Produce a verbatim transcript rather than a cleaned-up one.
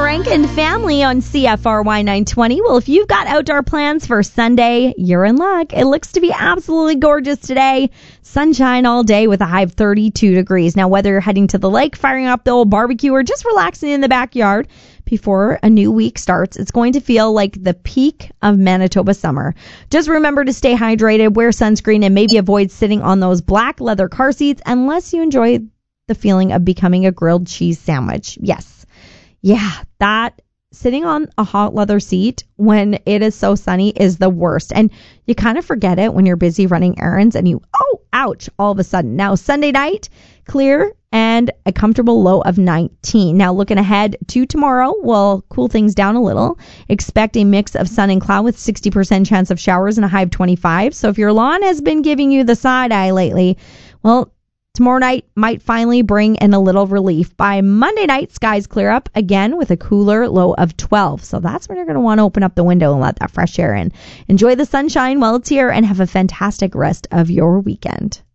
Frank and family on C F R Y nine twenty. Well, if you've got outdoor plans for Sunday, you're in luck. It looks to be absolutely gorgeous today. Sunshine all day with a high of thirty-two degrees. Now, whether you're heading to the lake, firing up the old barbecue, or just relaxing in the backyard before a new week starts, it's going to feel like the peak of Manitoba summer. Just remember to stay hydrated, wear sunscreen, and maybe avoid sitting on those black leather car seats unless you enjoy the feeling of becoming a grilled cheese sandwich. Yes. Yeah, that sitting on a hot leather seat when it is so sunny is the worst. And you kind of forget it when you're busy running errands and you, oh, ouch, all of a sudden. Now, Sunday night, clear and a comfortable low of nineteen. Now, looking ahead to tomorrow, we'll cool things down a little. Expect a mix of sun and cloud with sixty percent chance of showers and a high of twenty-five. So if your lawn has been giving you the side eye lately, well, tomorrow night might finally bring in a little relief. By Monday night, skies clear up again with a cooler low of twelve. So that's when you're going to want to open up the window and let that fresh air in. Enjoy the sunshine while it's here and have a fantastic rest of your weekend.